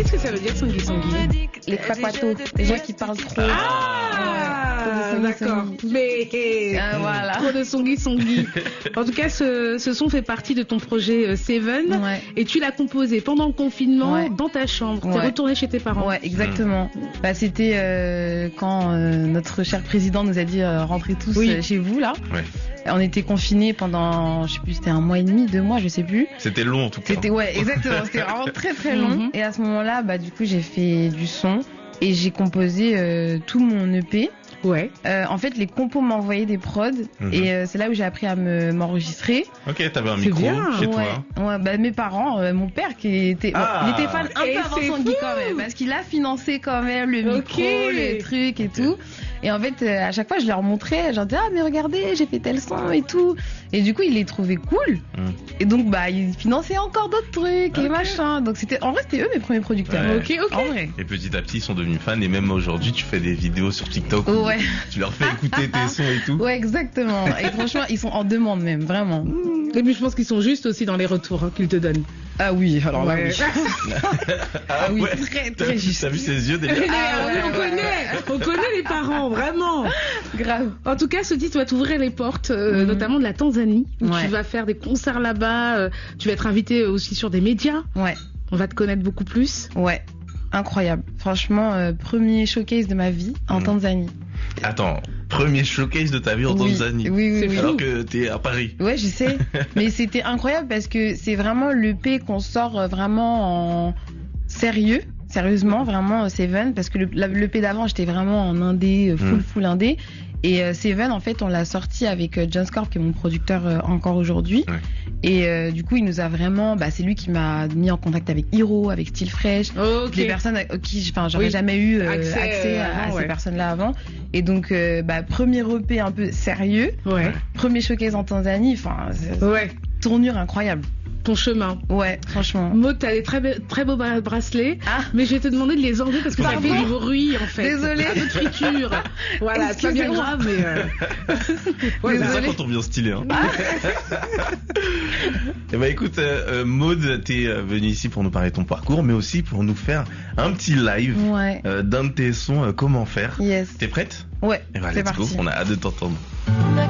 Qu'est-ce que ça veut dire Songui Songui? Les papatos, les gens qui parlent trop. Ah, ouais. d'accord. Mais voilà. trop de Songui Songui. En tout cas, ce son fait partie de ton projet Seven. Ouais. Et tu l'as composé pendant le confinement Ouais. dans ta chambre. T'es Ouais. retourné chez tes parents. Ouais, exactement. Bah, c'était quand notre cher président nous a dit rentrez tous chez vous là. Ouais. On était confinés pendant, je sais plus, c'était 1 mois et demi, 2 mois, je sais plus. C'était long en tout cas. C'était exactement. C'était vraiment très très long. Et à ce moment-là, bah du coup, j'ai fait du son et j'ai composé tout mon EP. Ouais. En fait, les compos m'envoyaient des prods et c'est là où j'ai appris à m'enregistrer. Ok, t'avais un C'est micro bien. chez Ouais, toi. ouais, bah mes parents, mon père qui était, il était fan un Et peu avant c'est Songui fou. quand même, parce qu'il a financé quand même le micro, Ok. le truc et tout. Et en fait, à chaque fois, je leur montrais, genre disais, ah mais regardez, j'ai fait tel son et tout. Et du coup, il les trouvait cool. Et donc bah ils finançaient encore d'autres trucs et machin. Donc en vrai, c'était eux mes premiers producteurs. Ouais. Ok. En vrai. Et petit à petit, ils sont devenus fans. Et même aujourd'hui, tu fais des vidéos sur TikTok. Où Ouais. Tu leur fais écouter tes sons et tout. Ouais, exactement. Et franchement, ils sont en demande même, vraiment. Et puis je pense qu'ils sont juste aussi dans les retours qu'ils te donnent. Ah oui, alors là, Ouais. oui. Ah oui, très très juste. T'as vu ses yeux déjà? On connaît les parents, vraiment. Grave. En tout cas, ce titre va t'ouvrir les portes, notamment de la Tanzanie, où Ouais. tu vas faire des concerts là-bas. Tu vas être invité aussi sur des médias. Ouais. On va te connaître beaucoup plus. Ouais, incroyable. Franchement, premier showcase de ma vie en Tanzanie. Attends, premier showcase de ta vie en Tanzanie. Oui. Alors que t'es à Paris. Ouais, je sais. Mais c'était incroyable parce que c'est vraiment l'EP qu'on sort vraiment en sérieusement, vraiment Seven. Parce que l'EP d'avant, j'étais vraiment en indé, full indé. Et Seven, en fait, on l'a sorti avec John Scorp, qui est mon producteur encore aujourd'hui. Ouais. Et du coup, il nous a vraiment, c'est lui qui m'a mis en contact avec Hiro, avec Style Fresh, des personnes à qui, j'aurais jamais eu accès à ces personnes-là avant. Et donc, premier EP un peu sérieux, premier showcase en Tanzanie, tournure incroyable. Ton chemin. Ouais, franchement. Maud, t'as des très beaux bracelets, mais je vais te demander de les enlever parce que ça fait du bruit en fait. Désolée. Un peu de friture. Voilà, c'est pas bien grave, mais. C'est ça quand on vient stylé. Hein. Et écoute, Maud, t'es venue ici pour nous parler de ton parcours, mais aussi pour nous faire un petit live d'un de tes sons, Comment faire. Yes. T'es prête? Ouais. Et c'est let's go, parti. on a hâte de t'entendre.